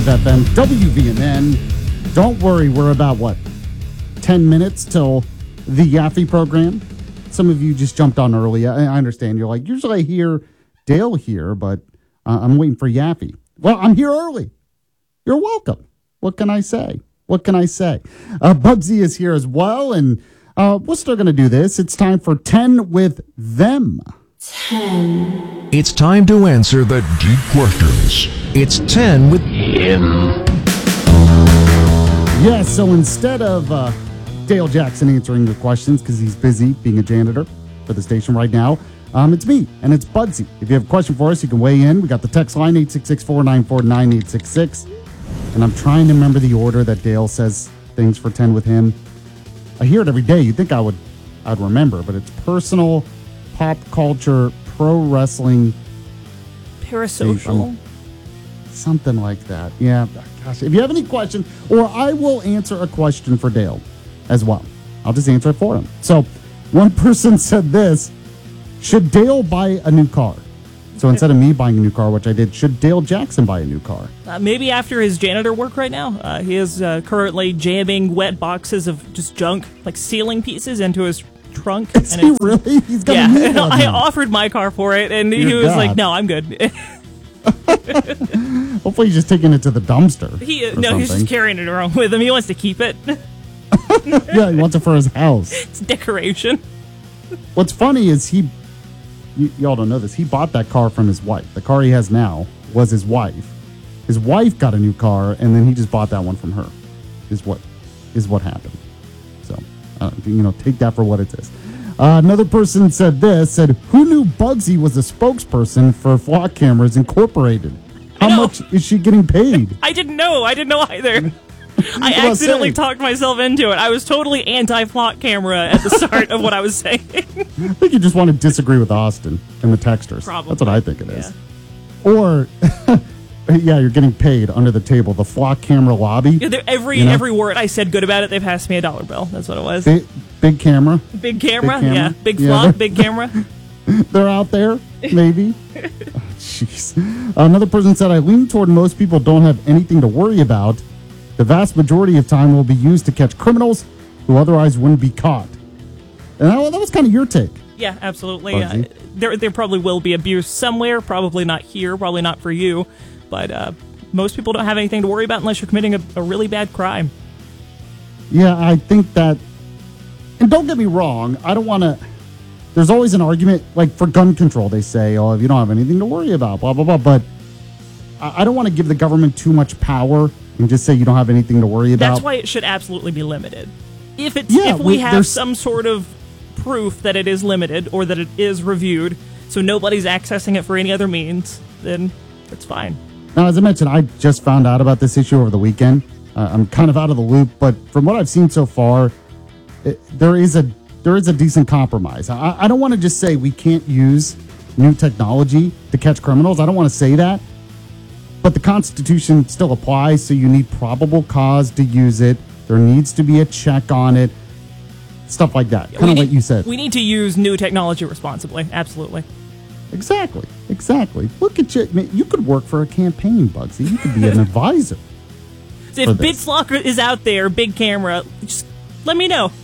FM, WVNN. Don't worry, we're about, 10 minutes till the Yaffe program? Some of you just jumped on early. I understand. You're like, usually I hear Dale here, but I'm waiting for Yaffe. Well, I'm here early. You're welcome. What can I say? Bugsy is here as well, and we're still going to do this. It's time for 10 with them. 10. It's time to answer the deep questions. It's 10 with him. Yes, so instead of Dale Jackson answering your questions because he's busy being a janitor for the station right now, it's me, and it's Bugsy. If you have a question for us, you can weigh in. We got the text line, 866-494-9866. And I'm trying to remember the order that Dale says things for 10 with him. I hear it every day. You'd think I'd remember, but it's personal, pop culture, pro wrestling, parasocial, something like that. Yeah, gosh. If you have any questions, or I will answer a question for Dale as well. I'll just answer it for him. So one person said this: should Dale buy a new car? So instead of me buying a new car, which I did, should Dale Jackson buy a new car? Maybe after his janitor work right now. He is currently jamming wet boxes of just junk, like ceiling pieces, into his trunk. Is he really? He's got a new one. I offered my car for it, and he was like, no, I'm good. Hopefully he's just taking it to the dumpster. He's just carrying it around with him. He wants to keep it. Yeah, he wants it for his house. It's decoration. What's funny is y'all don't know this, he bought that car from his wife. The car he has now was his wife. His wife got a new car, and then he just bought that one from her, is what happened. So, take that for what it is. Another person said, who knew Bugsy was a spokesperson for Flock Cameras Incorporated? How much is she getting paid? I didn't know either. I accidentally talked myself into it. I was totally anti-Flock Camera at the start of what I was saying. I think you just want to disagree with Austin and the texters. Probably. That's what I think it is. Yeah. Or, you're getting paid under the table. The Flock Camera lobby. Yeah, every word I said good about it, they passed me a $1 bill. That's what it was. Big camera. Big camera. Yeah. Big Flock, big camera. They're out there, maybe. Jeez. Another person said, I lean toward most people don't have anything to worry about. The vast majority of time will be used to catch criminals who otherwise wouldn't be caught. And that was kind of your take. Yeah, absolutely. There probably will be abuse somewhere, probably not here, probably not for you, but most people don't have anything to worry about unless you're committing a really bad crime. Yeah, I think that, and don't get me wrong, I don't want to, there's always an argument, like for gun control, they say, if you don't have anything to worry about, blah, blah, blah, but I don't want to give the government too much power and just say you don't have anything to worry about. That's why it should absolutely be limited. If we have some sort of proof that it is limited or that it is reviewed, so nobody's accessing it for any other means, then it's fine. Now, as I mentioned, I just found out about this issue over the weekend. I'm kind of out of the loop, but from what I've seen so far, there is a decent compromise. I don't want to just say we can't use new technology to catch criminals. I don't want to say that. But the Constitution still applies, so you need probable cause to use it. There needs to be a check on it. Stuff like that. Kind of what you said. We need to use new technology responsibly. Absolutely. Exactly. Look at you. Man, you could work for a campaign, Bugsy. You could be an advisor. So if Big Flock is out there, big camera, just let me know.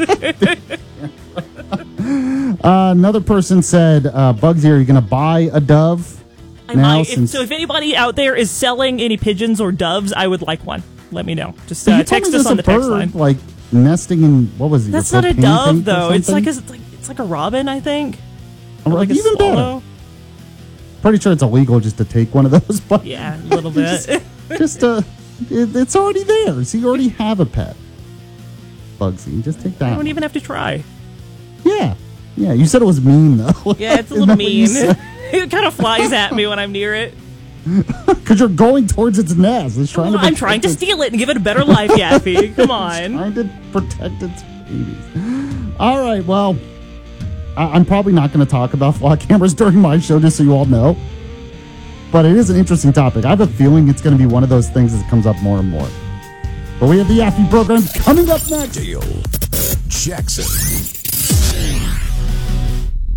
Another person said, Bugsy, are you going to buy a dove? So if anybody out there is selling any pigeons or doves, I would like one. Let me know. Just text us on the text line. Like nesting in, what was it? That's not a dove, though. It's like a robin, I think. Like even better. Pretty sure it's illegal just to take one of those. But yeah, a little bit. It's already there. So you already have a pet. Bugsy, just take that. I don't even have to try. Yeah. You said it was mean, though. Yeah, it's a little mean. It kind of flies at me when I'm near it. Because you're going towards its nest. I'm trying to steal it and give it a better life, Yaffe. Come on. Trying to protect its babies. All right, well, I'm probably not going to talk about Flock Cameras during my show, just so you all know. But it is an interesting topic. I have a feeling it's going to be one of those things that comes up more and more. But we have the Yaffe program coming up next. Dale Jackson.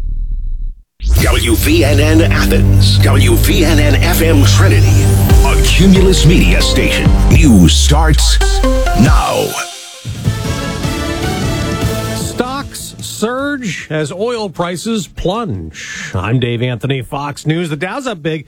WVNN Athens, WVNN FM Trinity, a Cumulus Media Station. News starts now. Stocks surge as oil prices plunge. I'm Dave Anthony, Fox News. The Dow's up big,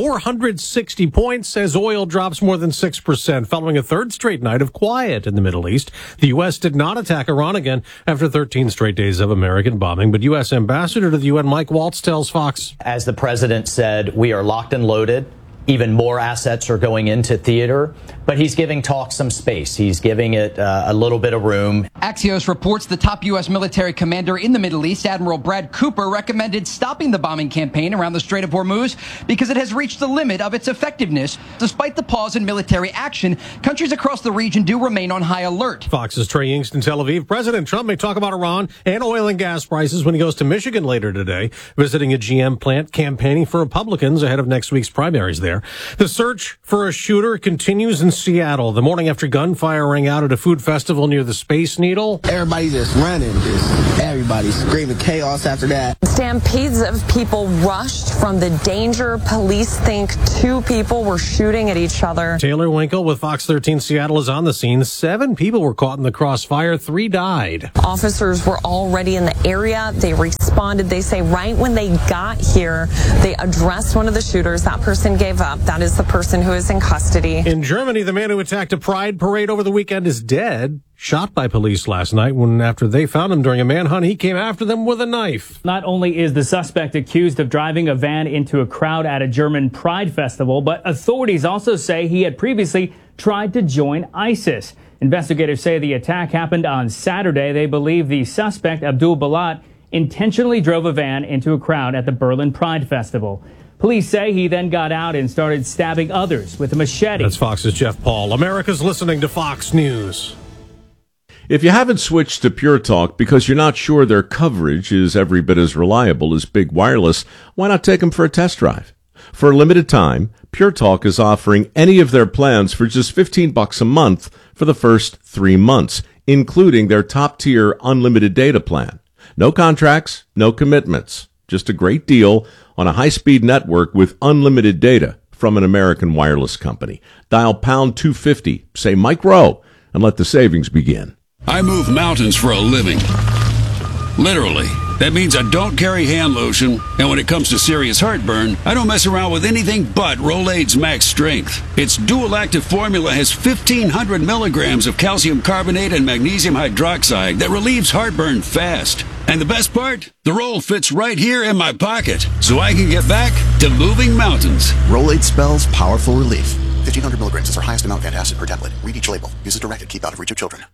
460 points as oil drops more than 6%, following a third straight night of quiet in the Middle East. The U.S. did not attack Iran again after 13 straight days of American bombing, but U.S. Ambassador to the UN Mike Waltz tells Fox. As the president said, we are locked and loaded. Even more assets are going into theater, but he's giving talk some space. He's giving it a little bit of room. Axios reports the top U.S. military commander in the Middle East, Admiral Brad Cooper, recommended stopping the bombing campaign around the Strait of Hormuz because it has reached the limit of its effectiveness. Despite the pause in military action, countries across the region do remain on high alert. Fox's Trey Yingst in Tel Aviv. President Trump may talk about Iran and oil and gas prices when he goes to Michigan later today, visiting a GM plant, campaigning for Republicans ahead of next week's primaries there. The search for a shooter continues in Seattle the morning after gunfire rang out at a food festival near the Space Needle. Everybody just running, everybody screaming chaos after that. Stampedes of people rushed from the danger. Police think 2 people were shooting at each other. Taylor Winkle with Fox 13 Seattle is on the scene. 7 people were caught in the crossfire. 3 died. Officers were already in the area. They responded. They say right when they got here, they addressed one of the shooters. That person gave up. That is the person who is in custody. In Germany, the man who attacked a pride parade over the weekend is dead. Shot by police last night when after they found him during a manhunt, he came after them with a knife. Not only is the suspect accused of driving a van into a crowd at a German pride festival, but authorities also say he had previously tried to join ISIS. Investigators say the attack happened on Saturday. They believe the suspect, Abdul Balat, intentionally drove a van into a crowd at the Berlin Pride Festival. Police say he then got out and started stabbing others with a machete. That's Fox's Jeff Paul. America's listening to Fox News. If you haven't switched to Pure Talk because you're not sure their coverage is every bit as reliable as Big Wireless, why not take them for a test drive? For a limited time, Pure Talk is offering any of their plans for just $15 a month for the first 3 months, including their top-tier unlimited data plan. No contracts, no commitments. Just a great deal on a high-speed network with unlimited data from an American wireless company. Dial pound 250, say Mike Rowe, and let the savings begin. I move mountains for a living. Literally. That means I don't carry hand lotion, and when it comes to serious heartburn, I don't mess around with anything but Rolaids Max Strength. Its dual-active formula has 1,500 milligrams of calcium carbonate and magnesium hydroxide that relieves heartburn fast. And the best part? The roll fits right here in my pocket, so I can get back to moving mountains. Rolaids spells powerful relief. 1,500 milligrams is our highest amount of antacid per tablet. Read each label. Use as directed. Keep out of reach of children.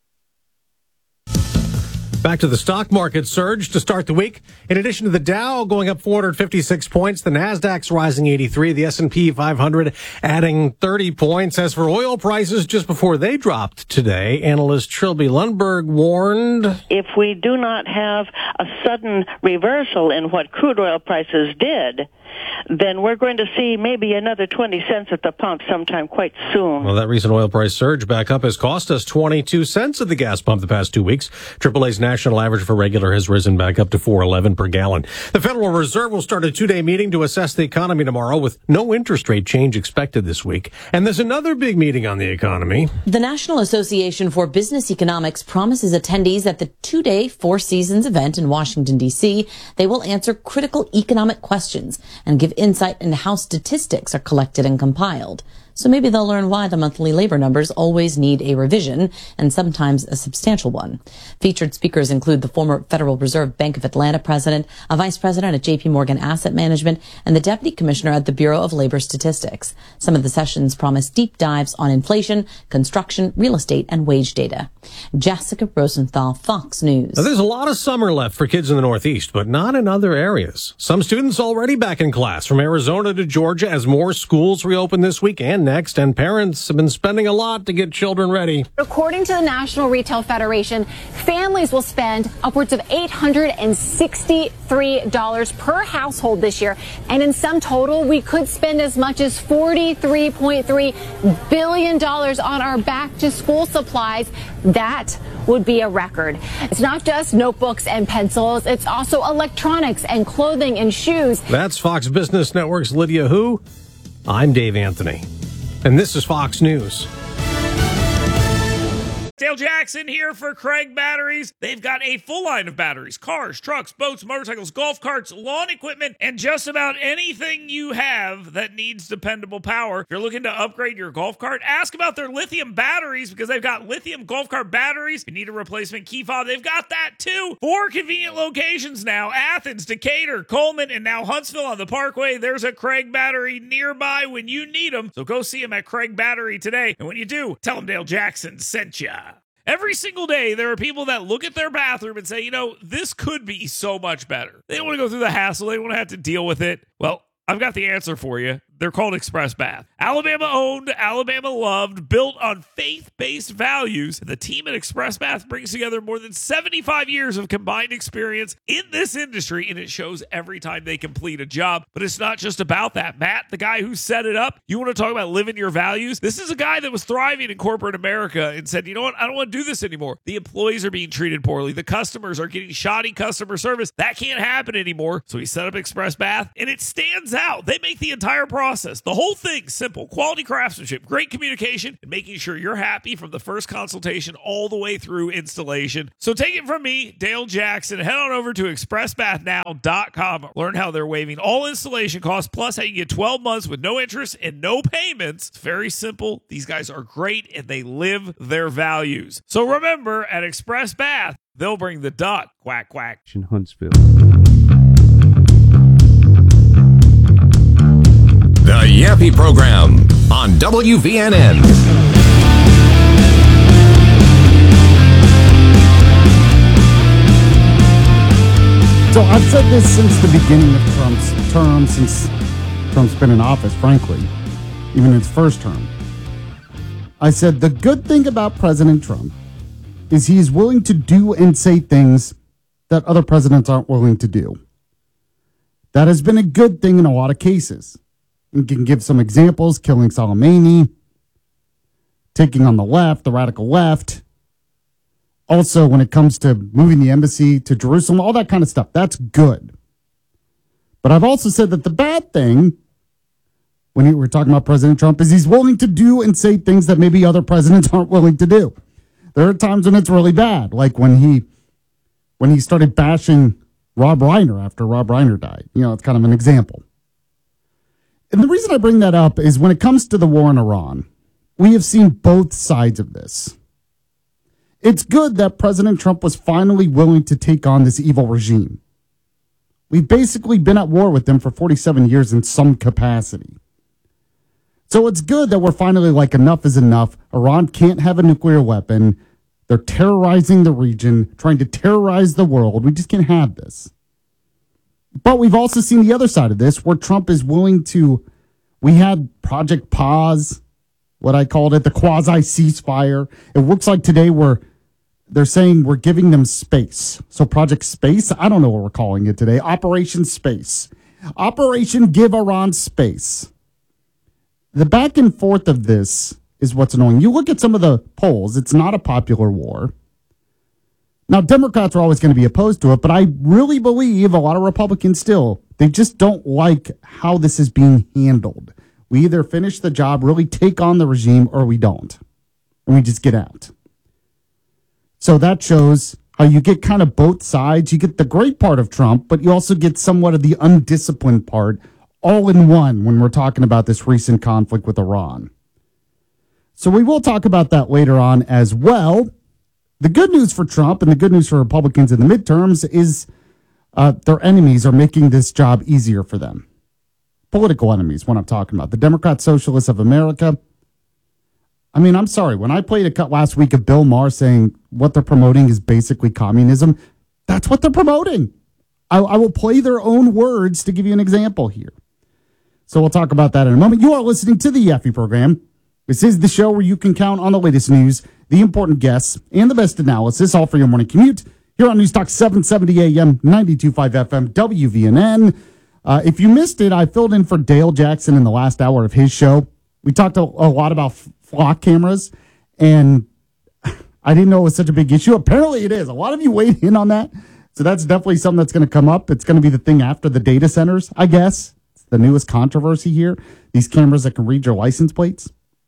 Back to the stock market surge to start the week. In addition to the Dow going up 456 points, the Nasdaq's rising 83, the S&P 500 adding 30 points. As for oil prices, just before they dropped today, analyst Trilby Lundberg warned, if we do not have a sudden reversal in what crude oil prices did, then we're going to see maybe another 20 cents at the pump sometime quite soon. Well, that recent oil price surge back up has cost us 22 cents at the gas pump the past 2 weeks. AAA's national average for regular has risen back up to $4.11 per gallon. The Federal Reserve will start a 2-day meeting to assess the economy tomorrow with no interest rate change expected this week. And there's another big meeting on the economy. The National Association for Business Economics promises attendees at the 2-day Four Seasons event in Washington, D.C. they will answer critical economic questions and give insight into how statistics are collected and compiled. So maybe they'll learn why the monthly labor numbers always need a revision, and sometimes a substantial one. Featured speakers include the former Federal Reserve Bank of Atlanta president, a vice president at J.P. Morgan Asset Management, and the deputy commissioner at the Bureau of Labor Statistics. Some of the sessions promise deep dives on inflation, construction, real estate, and wage data. Jessica Rosenthal, Fox News. Now, there's a lot of summer left for kids in the Northeast, but not in other areas. Some students already back in class from Arizona to Georgia as more schools reopen this week and next, and parents have been spending a lot to get children ready. According to the National Retail Federation, families will spend upwards of $863 per household this year, and in sum total, we could spend as much as $43.3 billion on our back-to-school supplies. That would be a record. It's not just notebooks and pencils, it's also electronics and clothing and shoes. That's Fox Business Network's Lydia Hu. I'm Dave Anthony. And this is Fox News. Dale Jackson here for Craig Batteries. They've got a full line of batteries, cars, trucks, boats, motorcycles, golf carts, lawn equipment, and just about anything you have that needs dependable power. If you're looking to upgrade your golf cart, ask about their lithium batteries because they've got lithium golf cart batteries. If you need a replacement key fob, they've got that too. 4 convenient locations now: Athens, Decatur, Coleman, and now Huntsville on the Parkway. There's a Craig Battery nearby when you need them. So go see them at Craig Battery today. And when you do, tell them Dale Jackson sent ya. Every single day, there are people that look at their bathroom and say, you know, this could be so much better. They don't want to go through the hassle. They don't want to have to deal with it. Well, I've got the answer for you. They're called Express Bath. Alabama owned, Alabama loved, built on faith-based values. The team at Express Bath brings together more than 75 years of combined experience in this industry, and it shows every time they complete a job. But it's not just about that. Matt, the guy who set it up, you want to talk about living your values? This is a guy that was thriving in corporate America and said, you know what? I don't want to do this anymore. The employees are being treated poorly. The customers are getting shoddy customer service. That can't happen anymore. So he set up Express Bath, and it stands out. They make the entire process, the whole thing, simple. Quality craftsmanship, great communication, and making sure you're happy from the first consultation all the way through installation. So take it from me, Dale Jackson. Head on over to expressbathnow.com. Learn how they're waiving all installation costs, plus how you get 12 months with no interest and no payments. It's very simple. These guys are great, and they live their values. So remember, at Express Bath, they'll bring the duck. Quack, quack. In Huntsville. The Yappy Program on WVNN. So I've said this since the beginning of Trump's term, since Trump's been in office, frankly, even his first term. I said the good thing about President Trump is he is willing to do and say things that other presidents aren't willing to do. That has been a good thing in a lot of cases. We can give some examples: killing Soleimani, taking on the left, the radical left. Also, when it comes to moving the embassy to Jerusalem, all that kind of stuff, that's good. But I've also said that the bad thing, when we're talking about President Trump, is he's willing to do and say things that maybe other presidents aren't willing to do. There are times when it's really bad, like when he started bashing Rob Reiner after Rob Reiner died. You know, it's kind of an example. And the reason I bring that up is when it comes to the war in Iran, we have seen both sides of this. It's good that President Trump was finally willing to take on this evil regime. We've basically been at war with them for 47 years in some capacity. So it's good that we're finally like, enough is enough. Iran can't have a nuclear weapon. They're terrorizing the region, trying to terrorize the world. We just can't have this. But we've also seen the other side of this, where Trump is willing to, we had Project Pause, what I called it, the quasi-ceasefire. It looks like today they're saying we're giving them space. So Project Space, I don't know what we're calling it today. Operation Space. Operation Give Iran Space. The back and forth of this is what's annoying. You look at some of the polls, it's not a popular war. Now, Democrats are always going to be opposed to it, but I really believe a lot of Republicans still, they just don't like how this is being handled. We either finish the job, really take on the regime, or we don't. And we just get out. So that shows how you get kind of both sides. You get the great part of Trump, but you also get somewhat of the undisciplined part all in one when we're talking about this recent conflict with Iran. So we will talk about that later on as well. The good news for Trump and the good news for Republicans in the midterms is their enemies are making this job easier for them. Political enemies, what I'm talking about. The Democrat Socialists of America. I mean, I'm sorry. When I played a cut last week of Bill Maher saying what they're promoting is basically communism, that's what they're promoting. I will play their own words to give you an example here. So we'll talk about that in a moment. You are listening to the Yaffee Program. This is the show where you can count on the latest news, the important guests, and the best analysis, all for your morning commute. Here on News Talk 770 AM, 92.5 FM, WVNN. If you missed it, I filled in for Dale Jackson in the last hour of his show. We talked a lot about flock cameras, and I didn't know it was such a big issue. Apparently it is. A lot of you weighed in on that. So that's definitely something that's going to come up. It's going to be the thing after the data centers, I guess. It's the newest controversy here. These cameras that can read your license plates.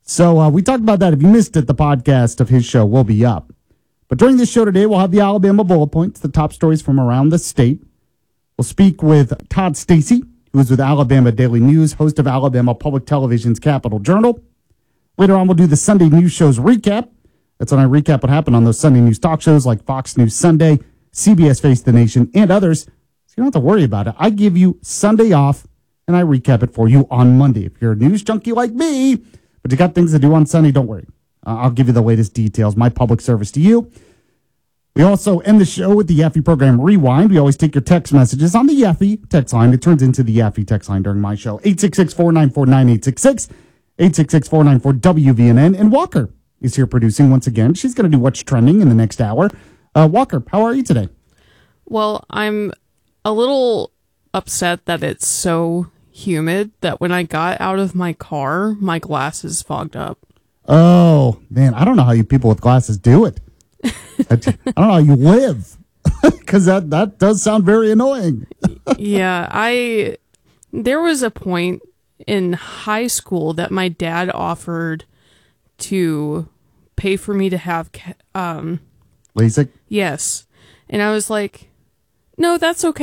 So we talked about that. If you missed it, the podcast of his show will be up. But during this show today, we'll have the Alabama bullet points, the top stories from around the state. We'll speak with Todd Stacy, who is with Alabama Daily News, host of Alabama Public Television's Capital Journal. Later on, we'll do the Sunday News Show's recap. That's when I recap what happened on those Sunday news talk shows like Fox News Sunday, CBS Face the Nation, and others. So you don't have to worry about it. I give you Sunday off, and I recap it for you on Monday. If you're a news junkie like me, but you got things to do on Sunday, don't worry. I'll give you the latest details, my public service to you. We also end the show with the Yaffe program Rewind. We always take your text messages on the Yaffe text line. It turns into the Yaffe text line during my show. 866-494-9866, 866-494-WVNN. And Walker is here producing once again. She's going to do What's Trending in the next hour. Walker, how are you today? Well, I'm a little upset that it's so humid that when I got out of my car, my glasses fogged up. Oh, man, I don't know how you people with glasses do it. I don't know how you live, because that does sound very annoying. Yeah, there was a point in high school that my dad offered to pay for me to have LASIK? Yes. And I was like, no, that's okay.